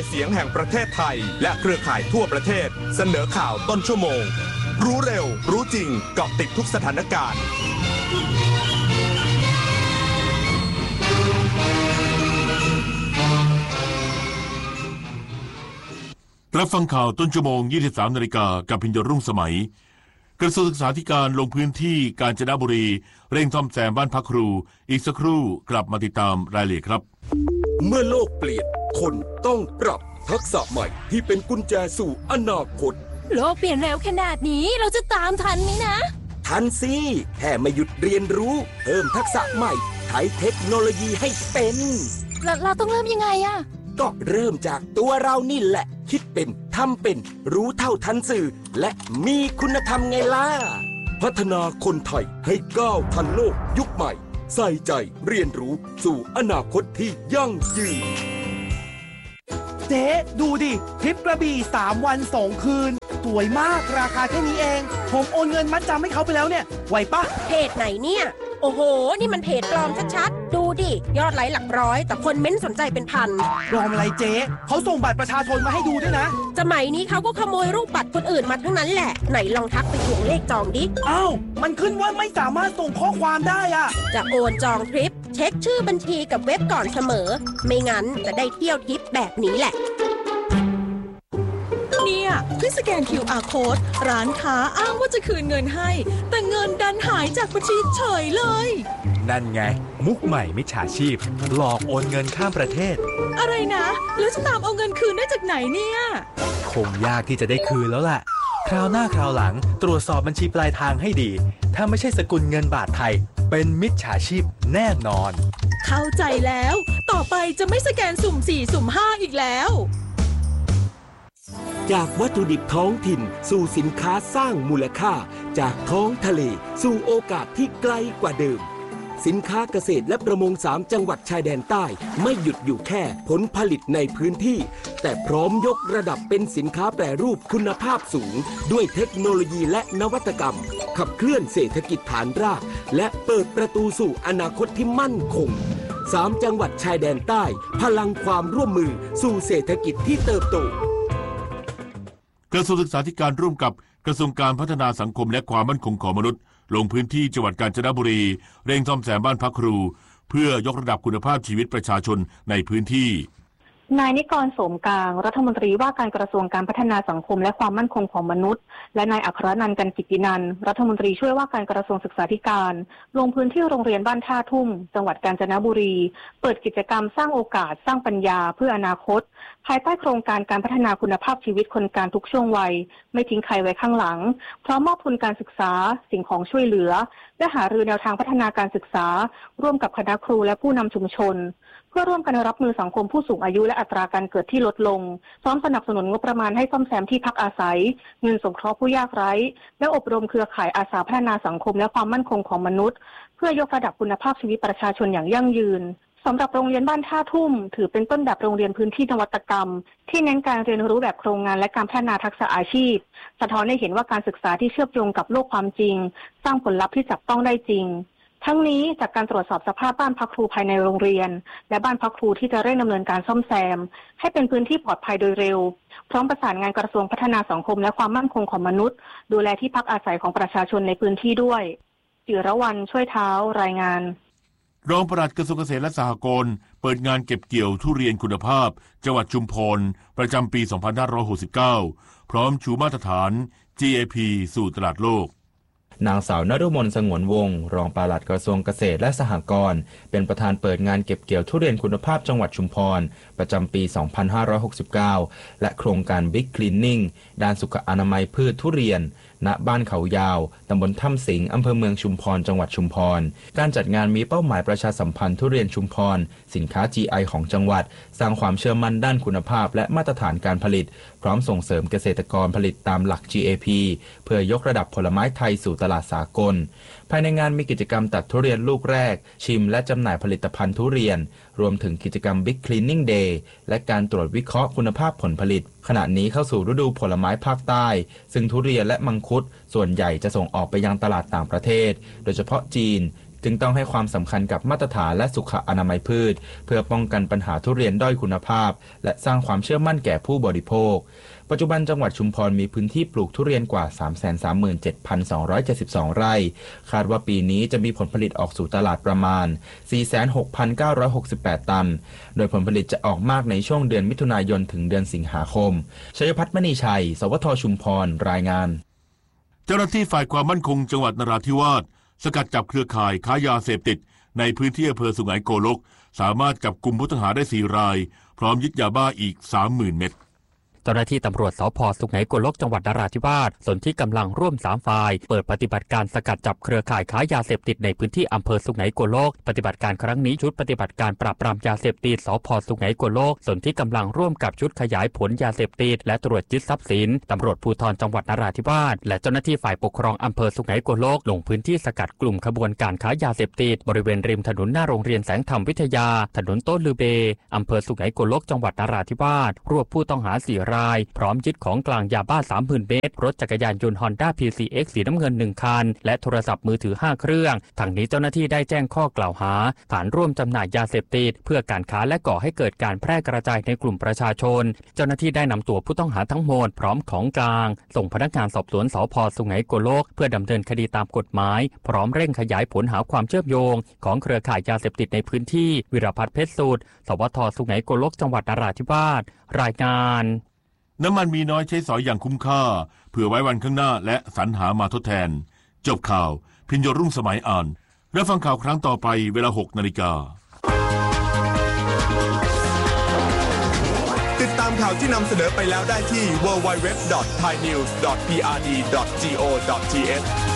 เสียงแห่งประเทศไทยและเครือข่ายทั่วประเทศเสนอข่าวต้นชั่วโมงรู้เร็วรู้จริงเกาะติดทุกสถานการณ์รับฟังข่าวต้นชั่วโมง 23 นาฬิกากับพิญญรุ่งสมัยกระทรวงศึกษาธิการลงพื้นที่กาญจนบุรีเร่งซ่อมแซมบ้านพักครูอีกสักครู่กลับมาติดตามรายละเอียดครับเมื่อโลกเปลี่ยนคนต้องปรับทักษะใหม่ที่เป็นกุญแจสู่อนาคตโลกเปลี่ยนเร็วขนาดนี้เราจะตามทันไหมนะทันสิแค่ไม่หยุดเรียนรู้เพิ่มทักษะใหม่ใช้เทคโนโลยีให้เป็นเราต้องเริ่มยังไงอะก็เริ่มจากตัวเรานี่แหละคิดเป็นทำเป็นรู้เท่าทันสื่อและมีคุณธรรมไงล่ะพัฒนาคนไทยให้ก้าวทันโลกยุคใหม่ใส่ใจเรียนรู้สู่อนาคตที่ยั่งยืนเจ๊ดูดิทริปกระบี่3 วัน 2 คืนสวยมากราคาแค่นี้เองผมโอนเงินมัดจำให้เขาไปแล้วเนี่ยไหวปะเพจไหนเนี่ยโอ้โหนี่มันเพจปลอมชัดๆดูดิยอดไลค์หลักร้อยแต่คนเม้นสนใจเป็นพันปลอมอะไรเจ๊เขาส่งบัตรประชาชนมาให้ดูด้วยนะสมัยนี้เขาก็ขโมยรูปบัตรคนอื่นมาทั้งนั้นแหละไหนลองทักไปทวงเลขจองดิอ้าวมันขึ้นว่าไม่สามารถส่งข้อความได้อะจะโอนจองทริปเช็คชื่อบัญชีกับเว็บก่อนเสมอไม่งั้นจะได้เที่ยวทริปแบบนี้แหละเนี่ยเพื่อสแกน QR Code ร้านค้าอ้างว่าจะคืนเงินให้แต่เงินดันหายจากบัญชีเฉยเลยนั่นไงมุกใหม่มิจฉาชีพหลอกโอนเงินข้ามประเทศอะไรนะแล้วจะตามเอาเงินคืนได้จากไหนเนี่ยคงยากที่จะได้คืนแล้วล่ะคราวหน้าคราวหลังตรวจสอบบัญชีปลายทางให้ดีถ้าไม่ใช่สกุลเงินบาทไทยเป็นมิจฉาชีพแน่นอนเข้าใจแล้วต่อไปจะไม่สแกนสุ่ม4สุ่ม5อีกแล้วจากวัตถุดิบท้องถิ่นสู่สินค้าสร้างมูลค่าจากท้องทะเลสู่โอกาสที่ไกลกว่าเดิมสินค้าเกษตรและประมง3 จังหวัดชายแดนใต้ไม่หยุดอยู่แค่ผลผลิตในพื้นที่แต่พร้อมยกระดับเป็นสินค้าแปรรูปคุณภาพสูงด้วยเทคโนโลยีและนวัตกรรมขับเคลื่อนเศรษฐกิจฐานรากและเปิดประตูสู่อนาคตที่มั่นคง3 จังหวัดชายแดนใต้พลังความร่วมมือสู่เศรษฐกิจที่เติบโตกระทรวงศึกษาธิการร่วมกับกระทรวงการพัฒนาสังคมและความมั่นคงของมนุษย์ลงพื้นที่จังหวัดกาญจนบุรีเร่งซ่อมแซมบ้านพักครูเพื่อยกระดับคุณภาพชีวิตประชาชนในพื้นที่นายนิกร โสมกลางรัฐมนตรีว่าการกระทรวงการพัฒนาสังคมและความมั่นคงของมนุษย์และนายอัครนันท์ กันกิตินันท์รัฐมนตรีช่วยว่าการกระทรวงศึกษาธิการลงพื้นที่โรงเรียนบ้านท่าทุ่งจังหวัดกาญจนบุรีเปิดกิจกรรมสร้างโอกาสสร้างปัญญาเพื่ออนาคตภายใต้โครงการการพัฒนาคุณภาพชีวิตคนกลางทุกช่วงวัยไม่ทิ้งใครไว้ข้างหลังพร้อมมอบทุนการศึกษาสิ่งของช่วยเหลือและหารือแนวทางพัฒนาการศึกษาร่วมกับคณะครูและผู้นำชุมชนเพื่อร่วมกันรับมือสังคมผู้สูงอายุและอัตราการเกิดที่ลดลงพร้อมสนับสนุนงบประมาณให้ซ่อมแซมที่พักอาศัยเงินสงเคราะห์ผู้ยากไร้และอบรมเครือข่ายอาสาพัฒนาสังคมและความมั่นคงของมนุษย์เพื่อยกระดับคุณภาพชีวิตประชาชนอย่างยั่งยืนสำหรับโรงเรียนบ้านท่าทุ่มถือเป็นต้นแบบโรงเรียนพื้นที่นวัตกรรมที่เน้นการเรียนรู้แบบโครงงานและการพัฒนาทักษะอาชีพสะท้อนให้เห็นว่าการศึกษาที่เชื่อมโยงกับโลกความจริงสร้างผลลัพธ์ที่จับต้องได้จริงทั้งนี้จากการตรวจสอบสภาพบ้านพักครูภายในโรงเรียนและบ้านพักครูที่จะเร่งดำเนินการซ่อมแซมให้เป็นพื้นที่ปลอดภัยโดยเร็วพร้อมประสานงานกระทรวงพัฒนาสังคมและความมั่นคงของมนุษย์ดูแลที่พักอาศัยของประชาชนในพื้นที่ด้วยจิรวรรณช่วยเท้ารายงานรองปลัดกระทรวงเกษตรและสหกรณ์เปิดงานเก็บเกี่ยวทุเรียนคุณภาพจังหวัดชุมพรประจำปี 2569 พร้อมชูมาตรฐาน GAP สู่ตลาดโลกนางสาวนฤมลสงวนวงศ์รองปลัดกระทรวงเกษตรและสหกรณ์เป็นประธานเปิดงานเก็บเกี่ยวทุเรียนคุณภาพจังหวัดชุมพรประจำปี 2569 และโครงการ Big Cleaning ด้านสุขอนามัยพืชทุเรียนณบ้านเขายาวตำบลถ้ำสิงห์อำเภอเมืองชุมพรจังหวัดชุมพรการจัดงานมีเป้าหมายประชาสัมพันธ์ทุเรียนชุมพรสินค้า GI ของจังหวัดสร้างความเชื่อมั่นด้านคุณภาพและมาตรฐานการผลิตพร้อมส่งเสริมเกษตรกรผลิตตามหลัก GAP เพื่อยกระดับผลไม้ไทยสู่ตลาดสากลภายในงานมีกิจกรรมตัดทุเรียนลูกแรกชิมและจำหน่ายผลิตภัณฑ์ทุเรียนรวมถึงกิจกรรม Big Cleaning Day และการตรวจวิเคราะห์คุณภาพผลผลิตขณะนี้เข้าสู่ฤดูผลไม้ภาคใต้ซึ่งทุเรียนและมังคุดส่วนใหญ่จะส่งออกไปยังตลาดต่างประเทศโดยเฉพาะจีนจึงต้องให้ความสำคัญกับมาตรฐานและสุขอนามัยพืชเพื่อป้องกันปัญหาทุเรียนด้อยคุณภาพและสร้างความเชื่อมั่นแก่ผู้บริโภคปัจจุบันจังหวัดชุมพรมีพื้นที่ปลูกทุเรียนกว่า 337,272 ไร่คาดว่าปีนี้จะมีผลผลิตออกสู่ตลาดประมาณ 46,968 ตันโดยผลผลิตจะออกมากในช่วงเดือนมิถุนายนถึงเดือนสิงหาคมชัยพัฒน์มณีชัยสวทชุมพรรายงานเจ้าหน้าที่ฝ่ายความมั่นคงจังหวัดนราธิวาสสกัดจับเครือข่ายค้ายาเสพติดในพื้นที่อำเภอสุไหงโกลกสามารถจับกลุ่มผู้ต้องหาได้4 รายพร้อมยึดยาบ้าอีก 30,000 เม็ดเจ้าหน้าที่ตำรวจสภ.สุไหงโกลกจังหวัดนราธิวาสส่วนที่กำลังร่วม3 ฝ่ายเปิดปฏิบัติการสกัดจับเครือข่ายค้ายาเสพติดในพื้นที่อำเภอสุไหงโกลกปฏิบัติการครั้งนี้ชุดปฏิบัติการปราบปรามยาเสพติดสภ.สุไหงโกลกส่วนที่กำลังร่วมกับชุดขยายผลยาเสพติดและตรวจยึดทรัพย์สินตำรวจภูธรจังหวัดนราธิวาสและเจ้าหน้าที่ฝ่ายปกครองอำเภอสุไหงโกลกลงพื้นที่สกัดกลุ่มขบวนการค้ายาเสพติดบริเวณริมถนนหน้าโรงเรียนแสงธรรมวิทยาถนนโต้ลือเบอำเภอสุไหงโกลกจังหวัดนราธิวาสรวบผู้ต้องหา4 รายพร้อมยึดของกลางยาบ้า 30,000 เมตรรถจักรยานยนต์ Honda PCX สีน้ำเงิน1 คันและโทรศัพท์มือถือ5 เครื่องทั้งนี้เจ้าหน้าที่ได้แจ้งข้อกล่าวหาฐานร่วมจำหน่ายยาเสพติดเพื่อการค้าและก่อให้เกิดการแพร่กระจายในกลุ่มประชาชนเจ้าหน้าที่ได้นำตัวผู้ต้องหาทั้งหมดพร้อมของกลางส่งพนักงานสอบสวนสภ.สุไหงโกลกเพื่อดำเนินคดีตามกฎหมายพร้อมเร่งขยายผลหาความเชื่อมโยงของเครือข่ายยาเสพติดในพื้นที่วิรพัฒน์เพชรสูตรสวท.สุไหงโกลกจังหวัดนราธิวาสรายงานน้ำมันมีน้อยใช้สอยอย่างคุ้มค่าเพื่อไว้วันข้างหน้าและสรรหามาทดแทนจบข่าวพิญโยรุ่งสมัยอ่านและฟังข่าวครั้งต่อไปเวลา 6 นาฬิกาติดตามข่าวที่นำเสนอไปแล้วได้ที่ www.thainews.prd.go.th